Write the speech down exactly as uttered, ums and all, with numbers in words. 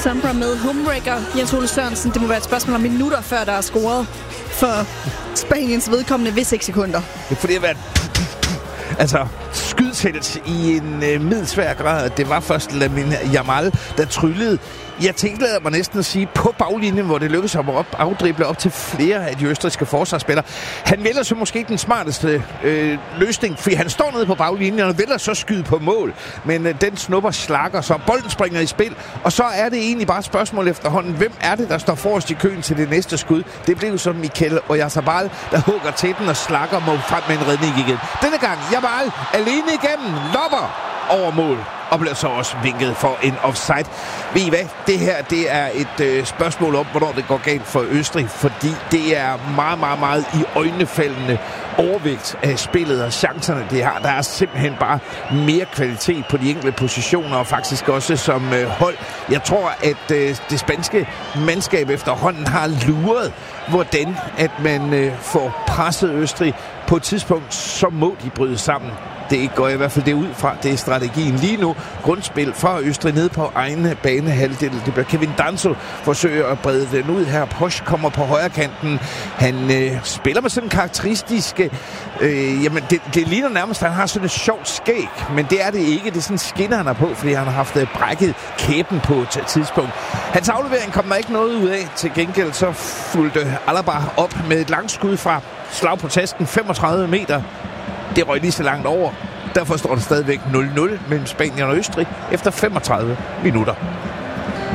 Sombra med Homewrecker. Jens Ole Sørensen, det må være et spørgsmål om minutter, før der er scoret for Spaniens vedkommende ved seks sekunder. Det er fordi, at altså, skydsættet i en øh, middelsvær grad. Det var først Lamine Yamal, der tryllede. Jeg tænkte mig næsten at sige, på baglinjen, hvor det lykkedes ham at afdrible op til flere af de østrigske forsvarsspillere. Han vælger så måske ikke den smarteste øh, løsning, fordi han står nede på baglinjen og vælger så skyde på mål. Men øh, den snupper slakker, så bolden springer i spil. Og så er det egentlig bare et spørgsmål efterhånden. Hvem er det, der står forrest i køen til det næste skud? Det blev så Mikel Oyarzabal, der hugger til den og slakker må frem med en redning igen. Denne gang Yamal alene igennem, lopper over mål og bliver så også vinket for en offside. Ved I hvad? Det her, det er et øh, spørgsmål om, hvornår det går galt for Østrig, fordi det er meget, meget, meget i øjnefaldende overvægt af spillet og chancerne, det har. Der er simpelthen bare mere kvalitet på de enkelte positioner, og faktisk også som øh, hold. Jeg tror, at øh, det spanske mandskab efterhånden har luret, hvordan at man øh, får presset Østrig. På et tidspunkt, så må de bryde sammen. Det går i hvert fald det ud fra. Det er strategien lige nu. Grundspil fra Østrig ned på egen banehalvdel. Det bliver Kevin Danso forsøger at brede den ud her. Posch kommer på højre kanten. Han øh, spiller med sådan en karakteristisk... Øh, jamen, det, det ligner nærmest, at han har sådan et sjovt skæg. Men det er det ikke. Det er sådan en skinner, han er på, fordi han har haft øh, brækket kæben på et tidspunkt. Hans aflevering kom der ikke noget ud af. Til gengæld så fulgte Alaba op med et langt skud fra slag på tasken. femogtredive meter. Det røg lige så langt over. Derfor står det stadigvæk nul nul mellem Spanien og Østrig efter femogtredive minutter.